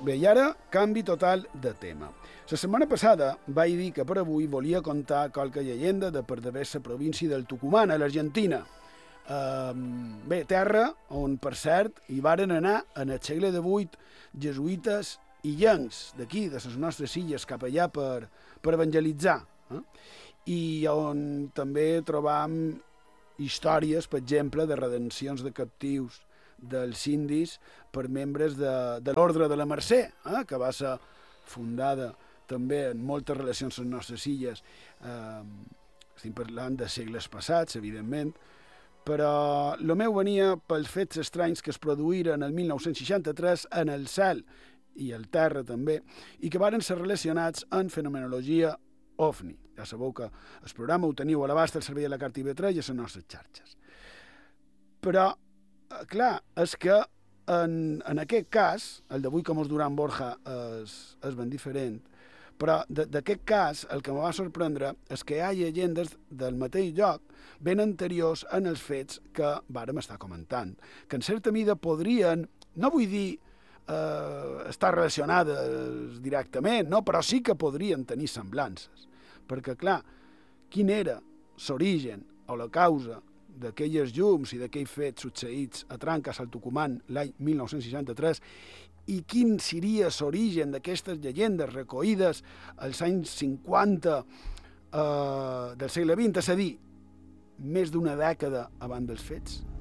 Bé, i ara, canvi total de tema. La setmana passada vaig dir que per avui volia contar qualque llegenda de per d'haver la província del Tucumán, a l'Argentina. Bé, terra on, per cert, hi varen anar en el segle XVIII jesuïtes i llencs d'aquí, de les nostres illes, cap allà per evangelitzar. I on també trobam històries, per exemple, de redencions de captius dels indis per membres de l'Ordre de la Mercè, que va ser fundada també en moltes relacions amb les nostres illes. Estem parlant de segles passats, evidentment, però el meu venia pels fets estranys que es produïren el 1963 en el cel i el terra també, i que varen ser relacionats amb fenomenologia OVNI. Ja sabeu que el programa ho teniu a l'abast al servei de la carta IB3 i a les nostres xarxes. Però, clar, és que en aquest cas, el d'avui que mos durà en Borja és ben diferent, però d'aquest cas el que em va sorprendre és que hi ha llegendes del mateix lloc ben anteriors en els fets que vàrem estar comentant, que en certa mida podrien, no vull dir estar relacionades directament, no? Però sí que podrien tenir semblances. Perquè, clar, quin era l'origen o la causa d'aquelles llums i d'aquells fets succeïts a Trancas, al Tucumán, l'any 1963, i quin seria l'origen d'aquestes llegendes recollides als anys 50 del segle XX, és a dir, més d'una dècada abans dels fets?